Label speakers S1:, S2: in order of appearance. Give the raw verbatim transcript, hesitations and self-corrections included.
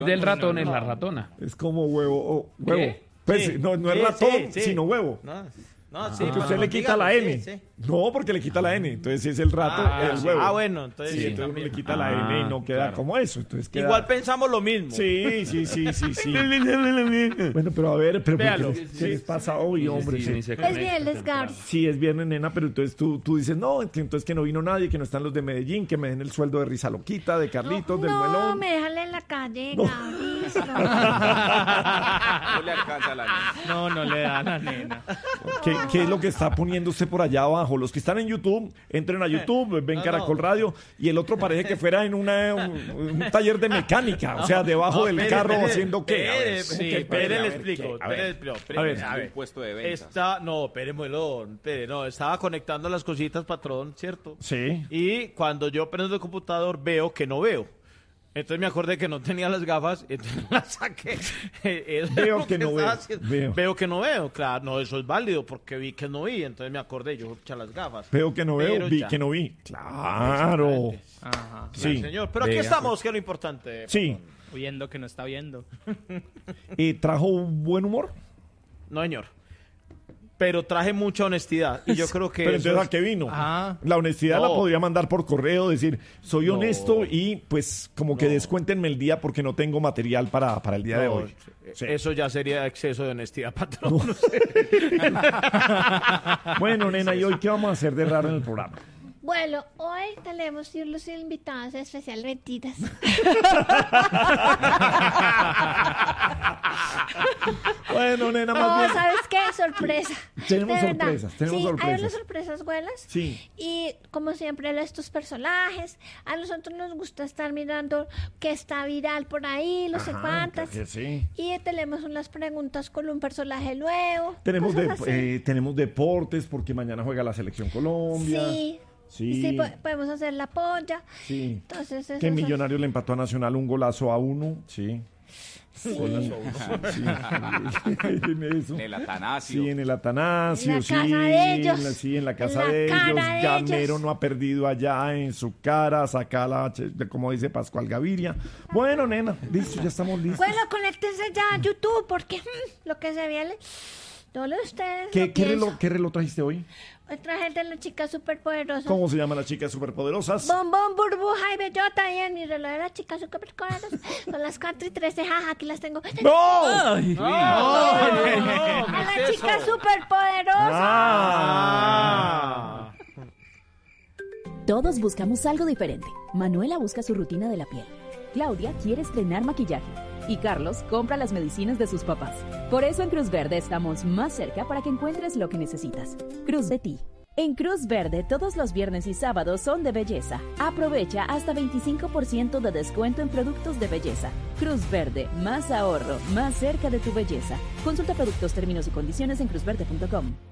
S1: Del ratón es la ratona.
S2: Es como huevo. Oh, huevo.
S1: ¿Qué?
S2: Pues
S3: Sí.
S2: no, no es
S3: Sí,
S2: ratón,
S3: sí, sí.
S2: sino huevo.
S3: No, no, sí.
S2: Porque
S3: pero
S2: usted
S3: no,
S2: le quita la
S3: dígalo,
S2: N.
S3: sí, sí.
S2: No, porque le quita la N. Entonces, si es el rato,
S3: Ah,
S2: el
S3: sí.
S2: huevo.
S3: Ah, bueno, entonces
S2: Sí,
S3: sí,
S2: entonces uno
S3: también.
S2: le quita la
S1: Ah,
S2: N y no queda
S1: claro.
S2: como eso. Entonces queda...
S3: Igual pensamos lo mismo.
S2: Sí, sí, sí, sí, sí. Bueno, pero a ver, pero ¿por
S3: Véalo.
S2: ¿qué, ¿qué les pasa hoy, hombre?
S1: Sí,
S2: Sí,
S1: ni se
S4: Es
S1: conecta
S4: bien, les
S1: temprano.
S4: Gabs.
S2: Sí, es viernes, nena, pero entonces tú, tú dices, no, que entonces que no vino nadie, que no están los de Medellín, que me den el sueldo de Risa Loquita, de Carlitos, del
S4: no,
S2: Muelón.
S4: me dejan en la calle,
S2: No.
S4: Gabs. No.
S5: No le alcanza la nena.
S6: No, no le da a la nena.
S2: ¿Qué, qué es lo que está poniendo usted por allá abajo? Los que están en YouTube, entren a YouTube, ven
S3: No,
S2: Caracol
S3: no.
S2: Radio, y el otro parece que fuera en una, un, un taller de mecánica, o sea, debajo
S3: No,
S2: del
S3: espere,
S2: carro
S3: espere,
S2: haciendo qué. A ver,
S3: espere,
S2: ¿cómo
S3: sí,
S2: que
S3: espere,
S2: A
S3: le
S2: ver,
S3: explico.
S2: ¿qué? A
S3: espere,
S2: ver.
S3: explico, espere,
S2: A ver,
S3: a ver.
S5: Un puesto de ventas.
S3: Está, no, espere, muelón, espere, no, estaba conectando las cositas, patrón, ¿cierto?
S2: Sí.
S3: Y cuando yo prendo el computador veo que no veo. Entonces me acordé que no tenía las gafas, entonces las saqué. Eso
S2: Veo
S3: es lo
S2: que no
S3: estaba
S2: veo,
S3: haciendo.
S2: veo.
S3: Veo que no veo, claro, no, eso es válido porque vi que no vi, entonces me acordé, yo eché las gafas.
S2: Veo que no veo,
S3: Pero
S2: vi
S3: ya.
S2: que no vi. Claro.
S6: Ajá.
S2: Sí.
S3: Sí, señor, pero aquí
S2: Vea,
S3: estamos, que es lo importante.
S2: Sí.
S6: Viendo que no está viendo.
S2: ¿Y trajo un buen humor?
S3: No, señor. Pero traje mucha honestidad y yo creo que
S2: Pero
S3: eso
S2: entonces,
S3: es-
S2: ¿a qué vino?
S6: Ajá.
S2: La honestidad
S3: No.
S2: la podría mandar por correo, decir, soy
S3: No.
S2: honesto y pues como que
S3: No.
S2: descuéntenme el día porque no tengo material para, para el día de
S3: No,
S2: hoy. Sí.
S3: Eso ya sería exceso de honestidad, patrón.
S2: Bueno, nena, ¿y hoy qué vamos a hacer de raro en el programa?
S4: Bueno, hoy tenemos los invitados especiales mentiras.
S2: Bueno, nena, más
S4: No,
S2: bien...
S4: ¿sabes qué? Sorpresa.
S2: Tenemos
S4: De verdad.
S2: sorpresas, tenemos
S4: sí,
S2: sorpresas.
S4: hay unas sorpresas buenas.
S2: Sí.
S4: Y como siempre, estos personajes, a nosotros nos gusta estar mirando qué está viral por ahí, no sé
S2: Ajá,
S4: cuántas.
S2: que sí.
S4: Y tenemos unas preguntas con un personaje nuevo.
S2: Tenemos, de-
S4: cosas así.
S2: eh, tenemos deportes porque mañana juega la Selección Colombia.
S4: Sí.
S2: Sí.
S4: Sí, po- podemos hacer la polla.
S2: Sí.
S4: Entonces, eso
S2: Que
S4: es-
S2: Millonarios le empató a Nacional un golazo a uno. Sí.
S4: Sí.
S2: Sí. En eso.
S5: En el Atanasio.
S2: Sí, en el Atanasio,
S4: En la
S2: sí,
S4: casa de ellos.
S2: en la- sí, en la casa
S4: En la
S2: de
S4: cara
S2: ellos.
S4: de
S2: Gamero
S4: ellos.
S2: no ha perdido allá en su cara, saca la, ch- como dice Pascual Gaviria. Bueno, nena, listo, ya estamos listos.
S4: Bueno, conéctense ya a YouTube porque mm, lo que se viene, todo lo de ustedes.
S2: ¿Qué,
S4: lo
S2: qué,
S4: pienso.
S2: reloj, ¿Qué reloj trajiste hoy?
S4: Otra gente, las chicas superpoderosas.
S2: ¿Cómo se llaman las chicas superpoderosas?
S4: Bombón, burbuja y bellota. Y en mi reloj de las chicas superpoderosas. Son las cuatro y trece, jaja, aquí las tengo.
S2: ¡No!
S6: Ay,
S4: A las chicas superpoderosas.
S2: ¡Ah!
S7: Todos buscamos algo diferente. Manuela busca su rutina de la piel. Claudia quiere estrenar maquillaje. Y Carlos compra las medicinas de sus papás. Por eso en Cruz Verde estamos más cerca para que encuentres lo que necesitas. Cruz de ti. En Cruz Verde todos los viernes y sábados son de belleza. Aprovecha hasta veinticinco por ciento de descuento en productos de belleza. Cruz Verde, más ahorro, más cerca de tu belleza. Consulta productos, términos y condiciones en cruz verde punto com.